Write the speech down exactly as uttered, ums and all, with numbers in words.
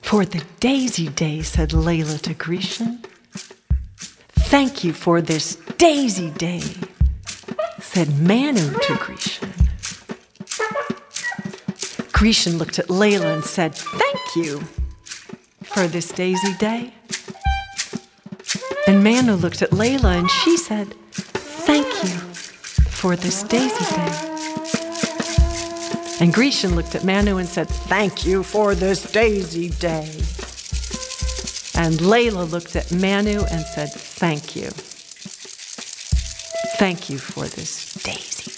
For the daisy day, said Layla to Grecian. Thank you for this daisy day, said Manu to Grecian. Grecian looked at Layla and said, thank you for this daisy day. And Manu looked at Layla and she said, thank you for this daisy day. And Grecian looked at Manu and said, thank you for this daisy day. And Layla looked at Manu and said, thank you. Thank you for this daisy day.